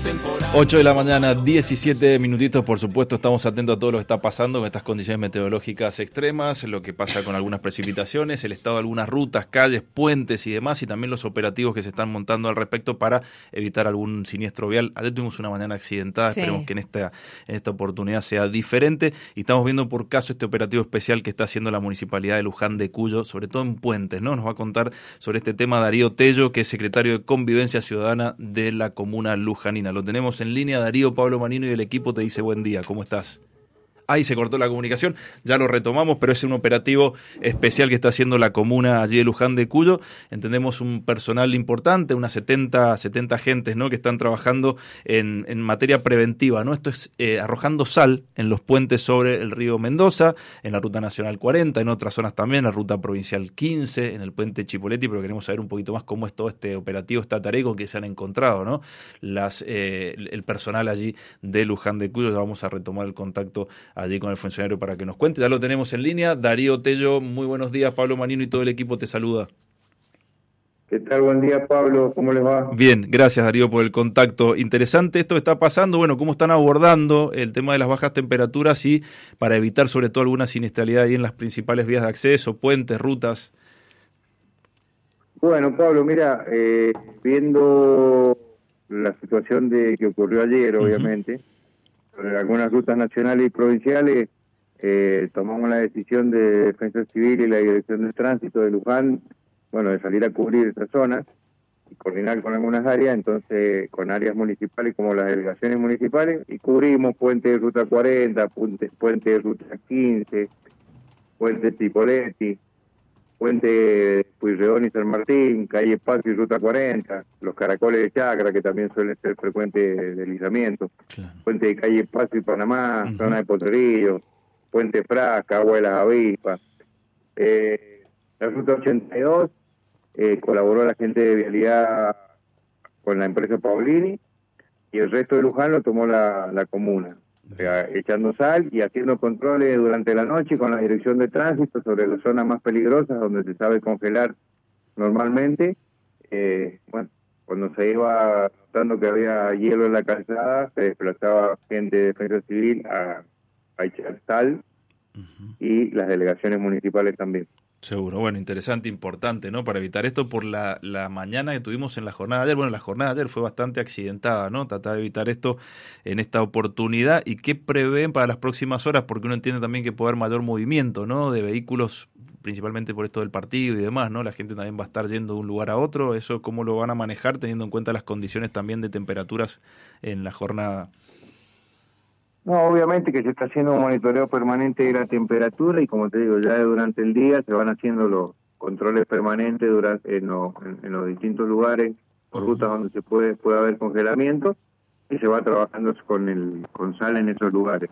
8 de la mañana, 17 minutitos, por supuesto, estamos atentos a todo lo que está pasando con estas condiciones meteorológicas extremas, lo que pasa con algunas precipitaciones, el estado de algunas rutas, calles, puentes y demás, y también los operativos que se están montando al respecto para evitar algún siniestro vial. Ayer tuvimos una mañana accidentada, sí. Esperemos que en esta oportunidad sea diferente, y estamos viendo por caso este operativo especial que está haciendo la Municipalidad de Luján de Cuyo, sobre todo en puentes, ¿no? Nos va a contar sobre este tema Darío Tello, que es secretario de Convivencia Ciudadana de la comuna lujanina. Lo tenemos en línea. Darío, Pablo Manino y el equipo te dice buen día, ¿cómo estás? Ahí se cortó la comunicación, ya lo retomamos, pero es un operativo especial que está haciendo la comuna allí de Luján de Cuyo. Entendemos un personal importante, unas 70 agentes, ¿no?, que están trabajando en materia preventiva, ¿no? Esto es arrojando sal en los puentes sobre el río Mendoza, en la Ruta Nacional 40, en otras zonas también, la Ruta Provincial 15, en el puente Chipoleti, pero queremos saber un poquito más cómo es todo este operativo, esta tarea con que se han encontrado, ¿no? El personal allí de Luján de Cuyo. Ya vamos a retomar el contacto allí con el funcionario para que nos cuente. Ya lo tenemos en línea. Darío Tello, muy buenos días. Pablo Manino y todo el equipo te saluda. ¿Qué tal? Buen día, Pablo. ¿Cómo les va? Bien, gracias, Darío, por el contacto. Interesante esto que está pasando. Bueno, cómo están abordando el tema de las bajas temperaturas y para evitar sobre todo alguna siniestralidad ahí en las principales vías de acceso, puentes, rutas. Bueno, Pablo, mira, viendo la situación que ocurrió ayer, obviamente, sobre algunas rutas nacionales y provinciales, tomamos la decisión de Defensa Civil y la Dirección de Tránsito de Luján, bueno, de salir a cubrir esas zonas y coordinar con algunas áreas, entonces con áreas municipales como las delegaciones municipales, y cubrimos puente de Ruta 40, puente de Ruta 15, puente Chipoleti, puente Pueyrredón y San Martín, calle Espacio y Ruta 40, los caracoles de Chacra, que también suelen ser frecuentes deslizamientos, claro. Puente de calle Espacio y Panamá, zona de Potrerillo, puente Frasca, Agua de las Avispas. La Ruta 82 colaboró la gente de Vialidad con la empresa Paulini, y el resto de Luján lo tomó la comuna, echando sal y haciendo controles durante la noche con la Dirección de Tránsito sobre las zonas más peligrosas donde se sabe congelar normalmente. Bueno, cuando se iba notando que había hielo en la calzada, se desplazaba gente de Defensa Civil a echar sal, y las delegaciones municipales también. Seguro, bueno, interesante, importante, ¿no? Para evitar esto por la mañana que tuvimos en la jornada de ayer. Bueno, la jornada de ayer fue bastante accidentada, ¿no? Tratar de evitar esto en esta oportunidad. ¿Y qué prevén para las próximas horas? Porque uno entiende también que puede haber mayor movimiento, ¿no? De vehículos, principalmente por esto del partido y demás, ¿no? La gente también va a estar yendo de un lugar a otro. ¿Eso cómo lo van a manejar teniendo en cuenta las condiciones también de temperaturas en la jornada? No, obviamente que se está haciendo un monitoreo permanente de la temperatura, y como te digo, ya durante el día se van haciendo los controles permanentes en los distintos lugares, por rutas donde se puede haber congelamiento, y se va trabajando con sal en esos lugares.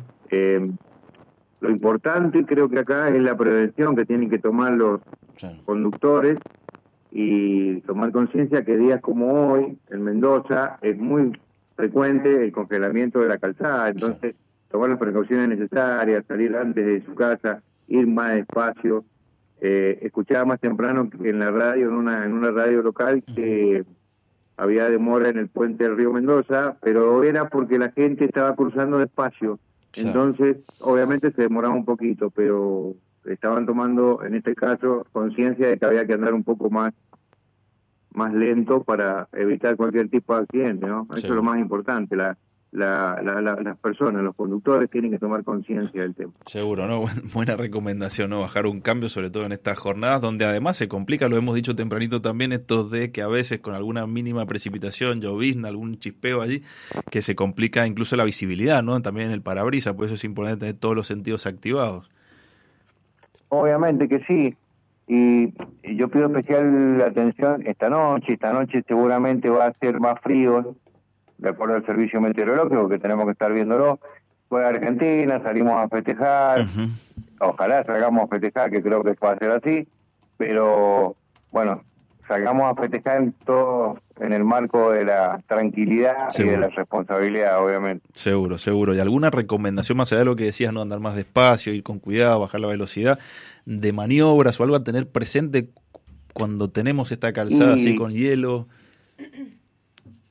Lo importante creo que acá es la prevención que tienen que tomar los conductores, y tomar conciencia que días como hoy en Mendoza es muy frecuente el congelamiento de la calzada, entonces tomar las precauciones necesarias, salir antes de su casa, ir más despacio. Escuchaba más temprano en la radio, en una radio local, que había demora en el puente del río Mendoza, pero era porque la gente estaba cruzando despacio, entonces obviamente se demoraba un poquito, pero estaban tomando en este caso conciencia de que había que andar un poco más lento para evitar cualquier tipo de accidente, ¿no? Eso es lo más importante. Las personas, los conductores tienen que tomar conciencia del tema. Seguro, ¿no? Buena recomendación, ¿no? Bajar un cambio, sobre todo en estas jornadas donde además se complica, lo hemos dicho tempranito también, esto de que a veces con alguna mínima precipitación, llovizna, algún chispeo allí, que se complica incluso la visibilidad, ¿no? También en el parabrisas, por eso es importante tener todos los sentidos activados. Obviamente que sí. Y yo pido especial atención esta noche seguramente va a ser más frío, de acuerdo al servicio meteorológico, que tenemos que estar viéndolo. Fue a Argentina, salimos a festejar, ojalá salgamos a festejar, que creo que va a ser así, pero bueno, salgamos a festejar todo en el marco de la tranquilidad y de la responsabilidad, obviamente. Seguro. ¿Y alguna recomendación más allá de lo que decías, no andar más despacio, ir con cuidado, bajar la velocidad, de maniobras o algo a tener presente cuando tenemos esta calzada así con hielo?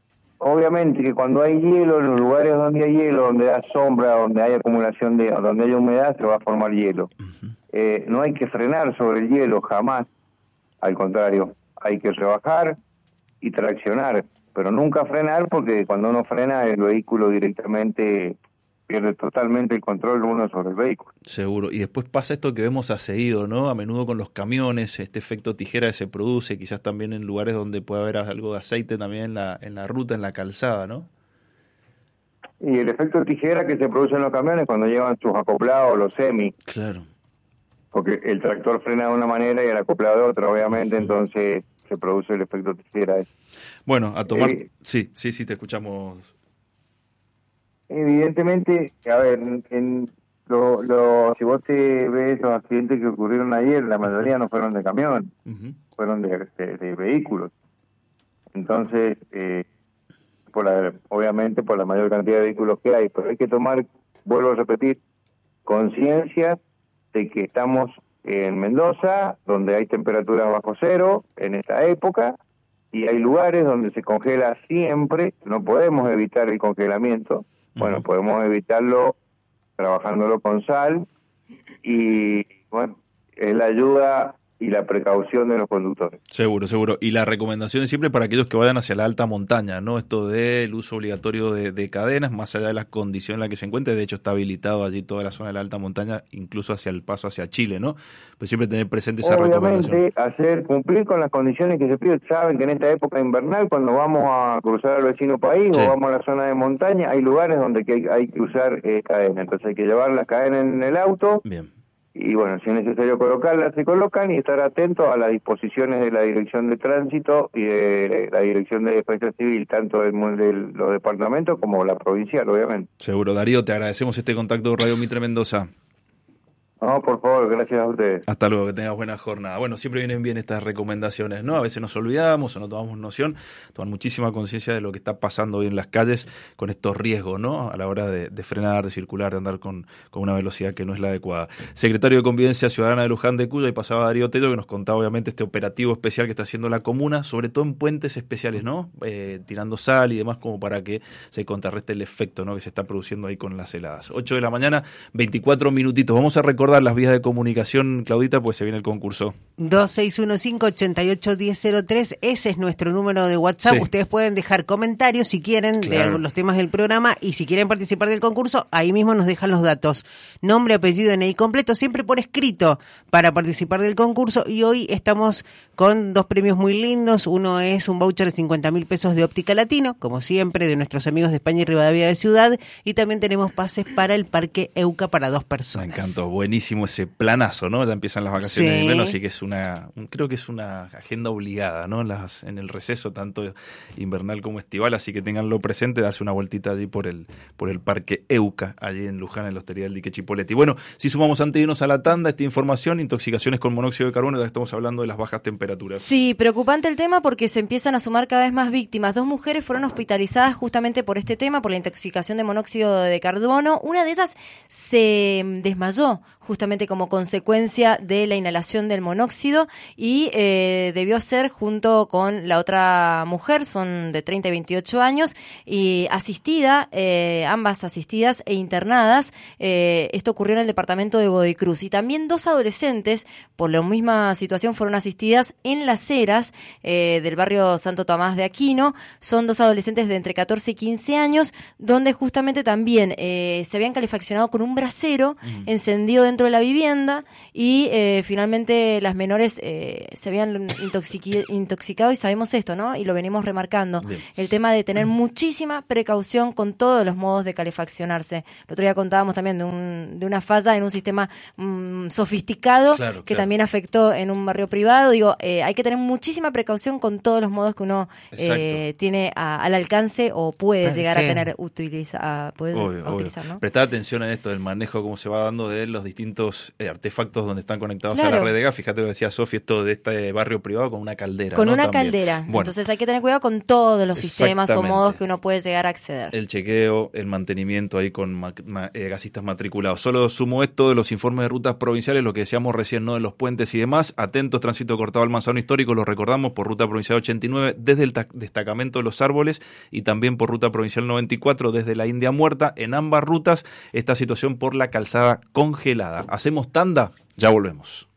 obviamente que cuando hay hielo, en los lugares donde hay hielo, donde hay sombra, donde hay acumulación de, donde hay humedad, se va a formar hielo. No hay que frenar sobre el hielo jamás, al contrario, hay que rebajar y traccionar, pero nunca frenar, porque cuando uno frena el vehículo directamente pierde totalmente el control uno sobre el vehículo. Seguro. Y después pasa esto que vemos a seguido, ¿no? A menudo con los camiones, este efecto tijera que se produce, quizás también en lugares donde puede haber algo de aceite también en la ruta, en la calzada, ¿no? Y el efecto tijera que se produce en los camiones cuando llevan sus acoplados, los semi. Claro. Porque el tractor frena de una manera y el acoplado de otra, obviamente, entonces se produce el efecto tijera. Bueno, a tomar... Sí, te escuchamos. Evidentemente, a ver, si vos te ves los accidentes que ocurrieron ayer, la mayoría no fueron de camión, fueron de vehículos. Entonces, obviamente por la mayor cantidad de vehículos que hay, pero hay que tomar, vuelvo a repetir, conciencia de que estamos en Mendoza, donde hay temperaturas bajo cero en esta época, y hay lugares donde se congela siempre, no podemos evitar el congelamiento. Bueno, podemos evitarlo trabajándolo con sal y, bueno, es la ayuda y la precaución de los conductores. Seguro. Y la recomendación es siempre para aquellos que vayan hacia la alta montaña, ¿no? Esto del uso obligatorio de cadenas, más allá de la condición en la que se encuentre. De hecho, está habilitado allí toda la zona de la alta montaña, incluso hacia el paso hacia Chile, ¿no? Pues siempre tener presente esa recomendación. Obviamente, cumplir con las condiciones que se piden. Saben que en esta época invernal, cuando vamos a cruzar al vecino país o vamos a la zona de montaña, hay lugares donde hay que usar cadenas. Entonces hay que llevar las cadenas en el auto. Bien. Y bueno, si es necesario colocarlas, se colocan, y estar atentos a las disposiciones de la Dirección de Tránsito y de la Dirección de Defensa Civil, tanto de los departamentos como la provincial, obviamente. Seguro. Darío, te agradecemos este contacto de Radio Mitre Mendoza. No, por favor, gracias a ustedes. Hasta luego, que tengas buena jornada. Bueno, siempre vienen bien estas recomendaciones, ¿no? A veces nos olvidamos o no tomamos noción, tomar muchísima conciencia de lo que está pasando hoy en las calles con estos riesgos, ¿no? A la hora de frenar, de circular, de andar con una velocidad que no es la adecuada. Secretario de Convivencia Ciudadana de Luján de Cuyo, y pasaba Darío Tello, que nos contaba obviamente este operativo especial que está haciendo la comuna, sobre todo en puentes especiales, ¿no? Tirando sal y demás, como para que se contrarreste el efecto, ¿no?, que se está produciendo ahí con las heladas. 8 de la mañana, 24 minutitos. Vamos a recordar las vías de comunicación, Claudita, pues se viene el concurso. 2615-881003, ese es nuestro número de WhatsApp. Sí. Ustedes pueden dejar comentarios si quieren de los temas del programa, y si quieren participar del concurso, ahí mismo nos dejan los datos. Nombre, apellido, DNI completo, siempre por escrito, para participar del concurso. Y hoy estamos con 2 premios muy lindos. Uno es un voucher de 50.000 pesos de Óptica Latino, como siempre, de nuestros amigos de España y Rivadavia de Ciudad. Y también tenemos pases para el Parque Euca para 2 personas. Me encantó, buenísimo ese planazo, ¿no? Ya empiezan las vacaciones de invierno, así que creo que es una agenda obligada, ¿no? En el receso, tanto invernal como estival, así que ténganlo presente, darse una vueltita allí por el Parque Euca, allí en Luján, en la Hostería del Dique Chipoleti. Bueno, si sumamos antes de irnos a la tanda esta información, intoxicaciones con monóxido de carbono, ya estamos hablando de las bajas temperaturas. Sí, preocupante el tema porque se empiezan a sumar cada vez más víctimas. 2 mujeres fueron hospitalizadas justamente por este tema, por la intoxicación de monóxido de carbono. Una de ellas se desmayó justamente como consecuencia de la inhalación del monóxido y debió ser, junto con la otra mujer, son de 30 y 28 años, y ambas asistidas e internadas. Esto ocurrió en el departamento de Godoy Cruz. Y también 2 adolescentes, por la misma situación, fueron asistidas en Las Heras, del barrio Santo Tomás de Aquino. Son 2 adolescentes de entre 14 y 15 años, donde justamente también se habían calefaccionado con un brasero encendido dentro de la vivienda, y finalmente las menores se habían intoxicado, y sabemos esto, ¿no? Y lo venimos remarcando. Bien. El tema de tener muchísima precaución con todos los modos de calefaccionarse. El otro día contábamos también de una falla en un sistema sofisticado que también afectó en un barrio privado. Digo, hay que tener muchísima precaución con todos los modos que uno tiene al alcance o puede llegar a tener utilizar, ¿no? Prestar atención a esto del manejo, cómo se va dando de los distintos distintos artefactos donde están conectados a la red de gas. Fíjate lo que decía Sofi, esto de este barrio privado con una caldera. Con una También. caldera. Bueno, entonces hay que tener cuidado con todos los sistemas o modos que uno puede llegar a acceder. El chequeo, el mantenimiento ahí con gasistas matriculados. Solo sumo esto de los informes de rutas provinciales, lo que decíamos recién, ¿no? De los puentes y demás. Atentos, tránsito cortado al Manzano Histórico, lo recordamos, por ruta provincial 89 desde el destacamento de Los Árboles y también por ruta provincial 94 desde la India Muerta. En ambas rutas esta situación por la calzada congelada. Hacemos tanda, ya volvemos.